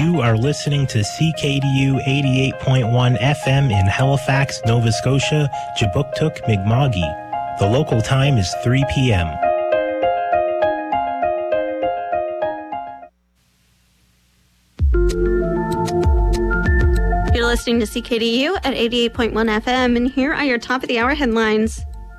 You are listening to CKDU 88.1 FM in Halifax, Nova Scotia, Jabuktuk, Mi'kma'ki. The local time is 3 p.m. You're listening to CKDU at 88.1 FM, and here are your top of the hour headlines.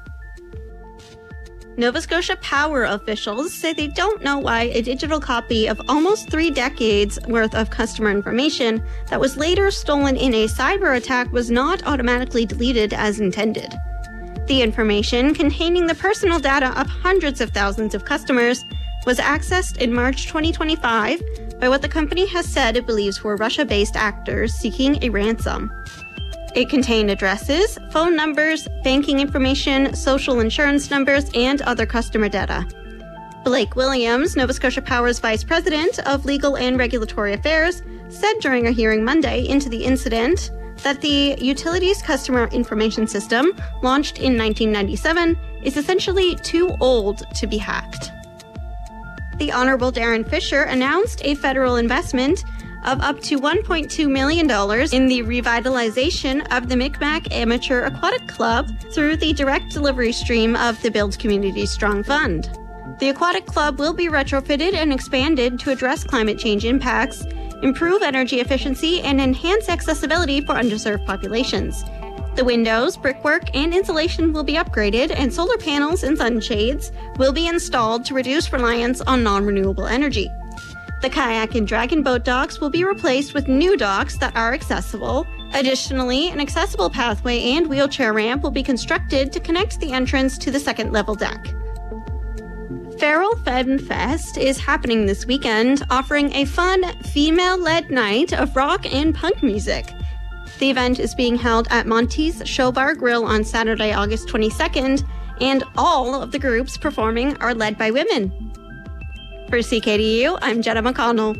Nova Scotia Power officials say they don't know why a digital copy of almost 3 decades worth of customer information that was later stolen in a cyber attack was not automatically deleted as intended. The information, containing the personal data of hundreds of thousands of customers, was accessed in March 2025 by what the company has said it believes were Russia-based actors seeking a ransom. It contained addresses, phone numbers, banking information, social insurance numbers, and other customer data. Blake Williams, Nova Scotia Power's Vice President of Legal and Regulatory Affairs, said during a hearing Monday into the incident that the utility's customer information system, launched in 1997, is essentially too old to be hacked. The Honourable Darren Fisher announced a federal investment of up to $1.2 million in the revitalization of the Micmac Amateur Aquatic Club through the direct delivery stream of the Build Community Strong Fund. The aquatic club will be retrofitted and expanded to address climate change impacts, improve energy efficiency, and enhance accessibility for underserved populations. The windows, brickwork, and insulation will be upgraded, and solar panels and sunshades will be installed to reduce reliance on non-renewable energy. The kayak and dragon boat docks will be replaced with new docks that are accessible. Additionally, an accessible pathway and wheelchair ramp will be constructed to connect the entrance to the second-level deck. Feral Fen Fest is happening this weekend, offering a fun, female-led night of rock and punk music. The event is being held at Monty's Show Bar Grill on Saturday, August 22nd, and all of the groups performing are led by women. For CKDU, I'm Jenna McConnell.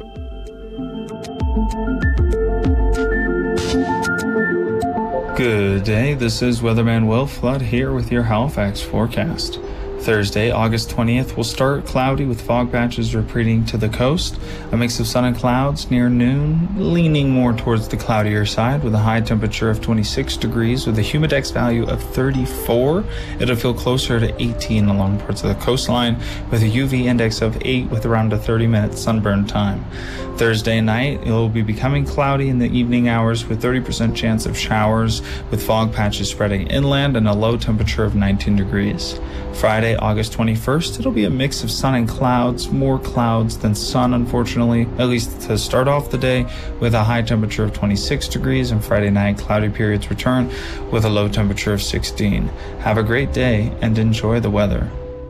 Good day, this is Weatherman Will Flood here with your Halifax forecast. Thursday, August 20th, will start cloudy with fog patches retreating to the coast. A mix of sun and clouds near noon, leaning more towards the cloudier side with a high temperature of 26 degrees with a humidex value of 34. It'll feel closer to 18 along parts of the coastline with a UV index of 8 with around a 30-minute sunburn time. Thursday night, it will be becoming cloudy in the evening hours with 30% chance of showers with fog patches spreading inland and a low temperature of 19 degrees. Friday, August 21st, it'll be a mix of sun and clouds, more clouds than sun, unfortunately, at least to start off the day, with a high temperature of 26 degrees, and Friday night, cloudy periods return with a low temperature of 16. Have a great day and enjoy the weather.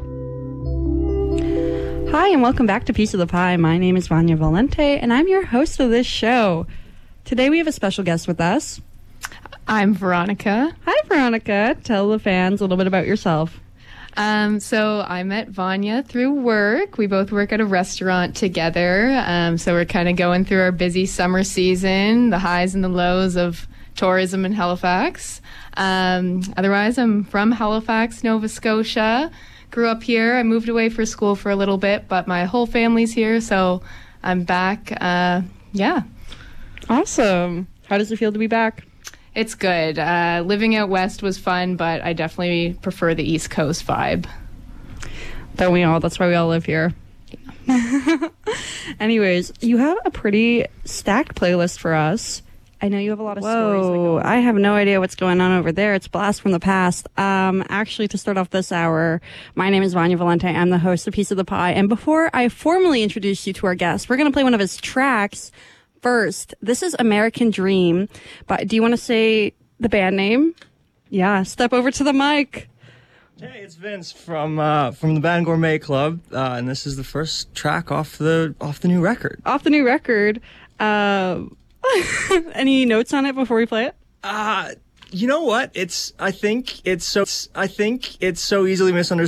Hi, and welcome back to Piece of the Pie. My name is Vanya Valente, and I'm your host of this show. Today we have a special guest with us. I'm Veronica. Hi, Veronica. Tell the fans a little bit about yourself. So I met Vanya through work. We both work at a restaurant together. So we're kind of going through our busy summer season, the highs and the lows of tourism in Halifax. Otherwise, I'm from Halifax, Nova Scotia. Grew up here. I moved away for school for a little bit, but my whole family's here, so I'm back. Yeah. Awesome. How does it feel to be back? It's good. Living out west was fun, but I definitely prefer the East Coast vibe. Don't we all? That's why we all live here. Yeah. Anyways, you have a pretty stacked playlist for us. I know you have a lot of stories. Whoa, I have no idea what's going on over there. It's Blast from the Past. Actually, to start off this hour, my name is Vanya Valente. I'm the host of Piece of the Pie. And before I formally introduce you to our guest, we're going to play one of his tracks first. This is American Dream. But do you want to say the band name? Yeah, step over to the mic. Hey, it's Vince from the band Gourmet Club, and this is the first track off the new record. Off the new record. Any notes on it before we play it? You know what? I think it's so easily misunderstood.